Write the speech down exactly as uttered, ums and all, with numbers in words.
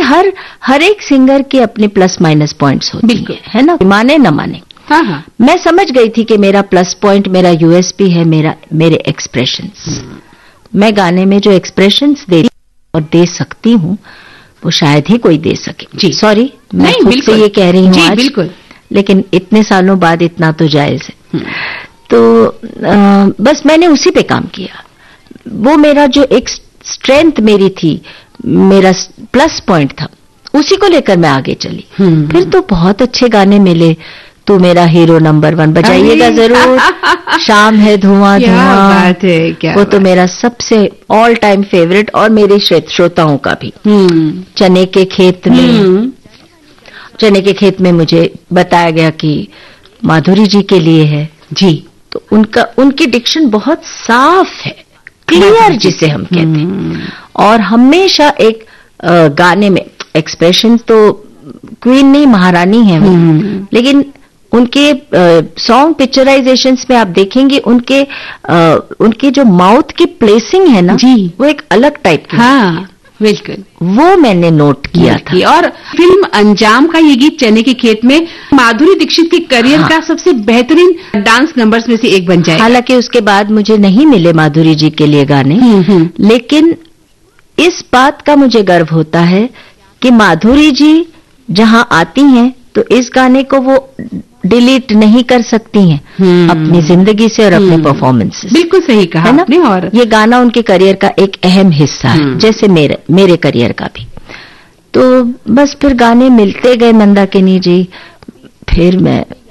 हर हर एक सिंगर के अपने प्लस माइनस पॉइंट्स होते हैं, है ना, माने न माने। हाँ हाँ। मैं समझ गई थी कि मेरा प्लस पॉइंट, मेरा यूएसपी है मेरा मेरे एक्सप्रेशंस। मैं गाने में जो एक्सप्रेशंस दे और दे सकती हूँ वो शायद ही कोई दे सके। जी सॉरी, मैं खुद से ये कह रही हूँ आज, बिल्कुल, लेकिन इतने सालों बाद इतना तो जायज है। तो आ, बस मैंने उसी पे काम किया। वो मेरा जो एक स्ट्रेंथ मेरी थी, मेरा प्लस पॉइंट था, उसी को लेकर मैं आगे चली। फिर तो बहुत अच्छे गाने मिले। तू मेरा हीरो नंबर वन, बजाइएगा जरूर। शाम है धुआं धुआं, वो तो मेरा सबसे ऑल टाइम फेवरेट, और मेरे श्रोताओं का भी। चने के खेत में, चने के खेत में मुझे बताया गया कि माधुरी जी के लिए है जी। तो उनका उनकी डिक्शन बहुत साफ है, क्लियर जिसे हम कहते हैं, और हमेशा एक आ, गाने में एक्सप्रेशन तो क्वीन नहीं, महारानी है वो, लेकिन उनके सॉन्ग पिक्चराइजेशंस में आप देखेंगे उनके आ, उनके जो माउथ की प्लेसिंग है ना जी, वो एक अलग टाइप की। हाँ बिल्कुल, वो मैंने नोट किया था। और फिल्म अंजाम का ये गीत चने के खेत में माधुरी दीक्षित के करियर हाँ। का सबसे बेहतरीन डांस नंबर्स में से एक बन जाए। हालांकि उसके बाद मुझे नहीं मिले माधुरी जी के लिए गाने, लेकिन इस बात का मुझे गर्व होता है कि माधुरी जी जहां आती हैं तो इस गाने को वो डिलीट नहीं कर सकती हैं अपनी जिंदगी से और अपने परफॉर्मेंस से। बिल्कुल सही कहा ना? आपने, और ये गाना उनके करियर का एक अहम हिस्सा है, जैसे मेरे मेरे करियर का भी। तो बस फिर गाने मिलते गए मंदाकिनी जी, फिर मैं